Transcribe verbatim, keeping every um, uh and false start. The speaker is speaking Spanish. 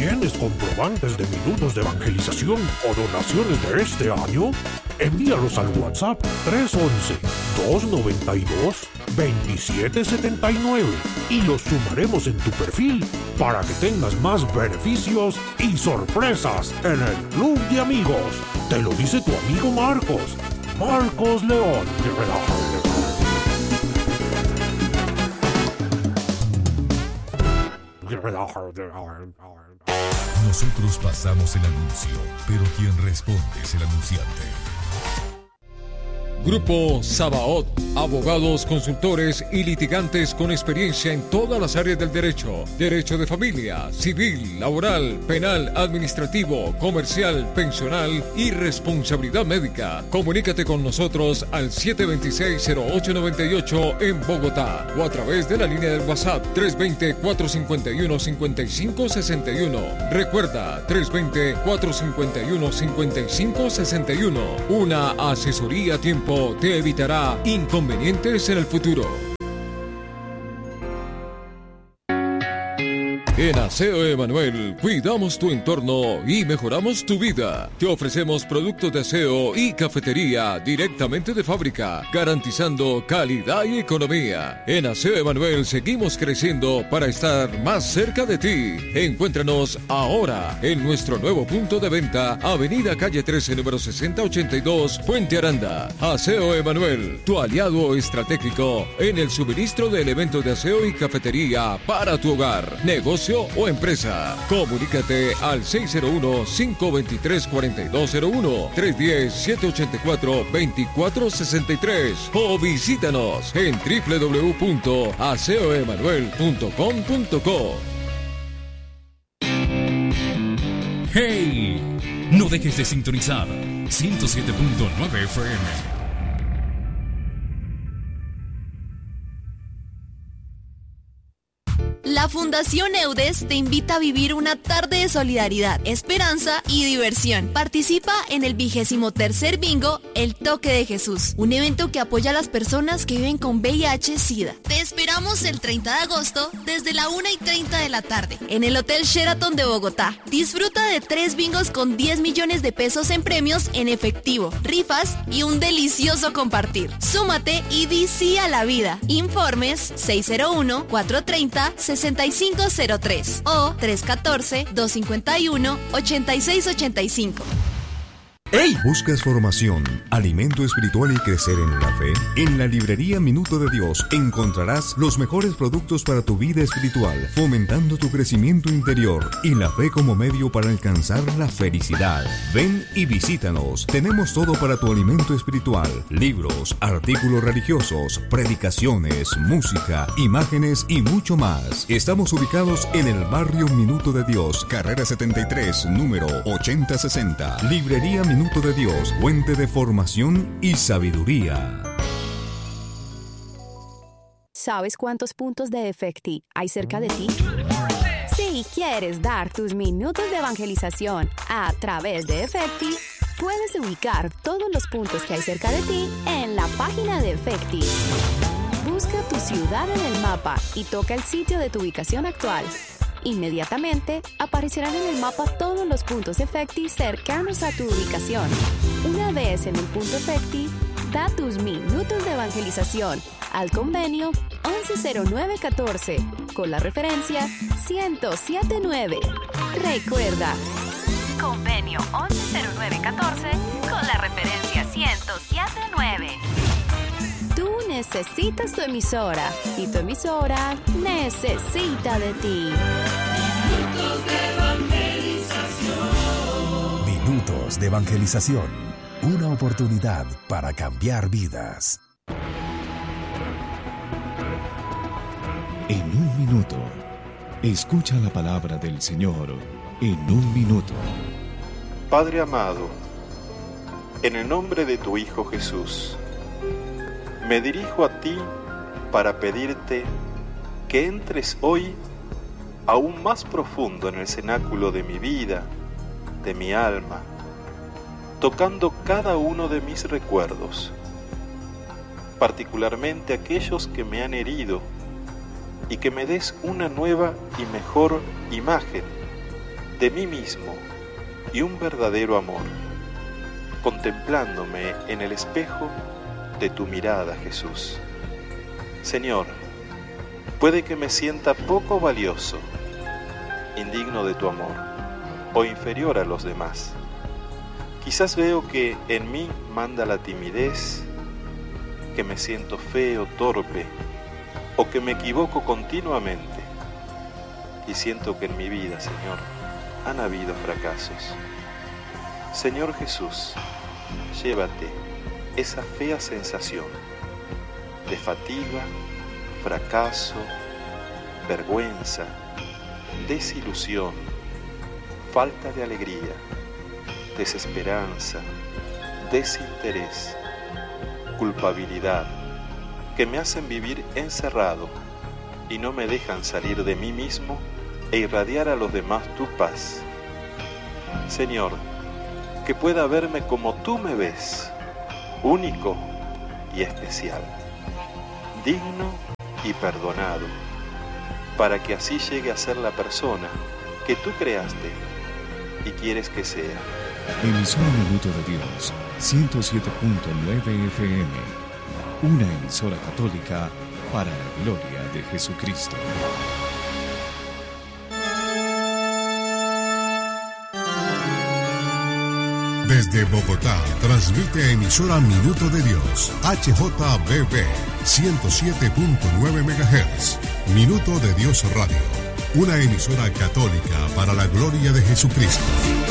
¿Tienes comprobantes de minutos de evangelización o donaciones de este año? Envíalos al WhatsApp tres once, dos noventa y dos, veintisiete setenta y nueve y los sumaremos en tu perfil para que tengas más beneficios y sorpresas en el Club de Amigos. Te lo dice tu amigo Marcos. Marcos León. Nosotros pasamos el anuncio, pero quien responde es el anunciante. Grupo Sabaot, abogados, consultores y litigantes con experiencia en todas las áreas del derecho. Derecho de familia, civil, laboral, penal, administrativo, comercial, pensional y responsabilidad médica. Comunícate con nosotros al siete dos seis, cero ocho nueve ocho en Bogotá o a través de la línea del WhatsApp tres dos cero, cuatro cinco uno, cinco cinco seis uno. Recuerda, tres dos cero, cuatro cinco uno, cinco cinco seis uno. Una asesoría a tiempo te evitará inconvenientes en el futuro. En Aseo Emanuel cuidamos tu entorno y mejoramos tu vida. Te ofrecemos productos de aseo y cafetería directamente de fábrica, garantizando calidad y economía. En Aseo Emanuel seguimos creciendo para estar más cerca de ti. Encuéntranos ahora en nuestro nuevo punto de venta, Avenida Calle trece, número sesenta ochenta y dos, Puente Aranda. Aseo Emanuel, tu aliado estratégico en el suministro de elementos de aseo y cafetería para tu hogar, negocio o empresa. Comunícate al seis cero uno, cinco dos tres, cuatro dos cero uno, tres uno cero, siete ocho cuatro, dos cuatro seis tres o visítanos en doble u doble u doble u punto aseo emanuel punto com punto co. ¡Hey! No dejes de sintonizar ciento siete punto nueve F M. La Fundación EUDES te invita a vivir una tarde de solidaridad, esperanza y diversión. Participa en el vigésimo tercer bingo El Toque de Jesús, un evento que apoya a las personas que viven con V I H SIDA. Te esperamos el treinta de agosto desde la una y treinta de la tarde en el Hotel Sheraton de Bogotá. Disfruta de tres bingos con diez millones de pesos en premios en efectivo, rifas y un delicioso compartir. Súmate y di sí a la vida. Informes seis cero uno, cuatro tres cero, seis cinco cero tres o tres uno cuatro, dos cinco uno, ocho seis ocho cinco. ¡Hey! ¿Buscas formación, alimento espiritual y crecer en la fe? En la librería Minuto de Dios encontrarás los mejores productos para tu vida espiritual, fomentando tu crecimiento interior y la fe como medio para alcanzar la felicidad. Ven y visítanos. Tenemos todo para tu alimento espiritual: libros, artículos religiosos, predicaciones, música, imágenes y mucho más. Estamos ubicados en el barrio Minuto de Dios, carrera setenta y tres, número ochenta sesenta. Librería Minuto Minuto de Dios, fuente de formación y sabiduría. ¿Sabes cuántos puntos de Efecti hay cerca de ti? Si quieres dar tus minutos de evangelización a través de Efecti, puedes ubicar todos los puntos que hay cerca de ti en la página de Efecti. Busca tu ciudad en el mapa y toca el sitio de tu ubicación actual. Inmediatamente aparecerán en el mapa todos los puntos Efecti cercanos a tu ubicación. Una vez en el punto Efecti, da tus minutos de evangelización al convenio once cero nueve catorce con la referencia ciento siete nueve. Recuerda, convenio once cero nueve catorce con la referencia ciento siete nueve. Tú necesitas tu emisora y tu emisora necesita de ti. Minutos de evangelización. Minutos de evangelización. Una oportunidad para cambiar vidas. En un minuto, escucha la palabra del Señor. En un minuto. Padre amado, en el nombre de tu Hijo Jesús, me dirijo a ti para pedirte que entres hoy aún más profundo en el cenáculo de mi vida, de mi alma, tocando cada uno de mis recuerdos, particularmente aquellos que me han herido, y que me des una nueva y mejor imagen de mí mismo y un verdadero amor, contemplándome en el espejo de tu mirada, Jesús. Señor, puede que me sienta poco valioso, indigno de tu amor o inferior a los demás. Quizás veo que en mí manda la timidez, que me siento feo, torpe, o que me equivoco continuamente. Y siento que en mi vida, Señor, han habido fracasos. Señor Jesús, llévate esa fea sensación de fatiga, fracaso, vergüenza, desilusión, falta de alegría, desesperanza, desinterés, culpabilidad, que me hacen vivir encerrado y no me dejan salir de mí mismo e irradiar a los demás tu paz. Señor, que pueda verme como tú me ves, único y especial, digno y perdonado, para que así llegue a ser la persona que tú creaste y quieres que sea. Emisora Minuto de Dios, ciento siete punto nueve F M, una emisora católica para la gloria de Jesucristo. Desde Bogotá, transmite emisora Minuto de Dios, H J B B, ciento siete punto nueve megahertz, Minuto de Dios Radio, una emisora católica para la gloria de Jesucristo.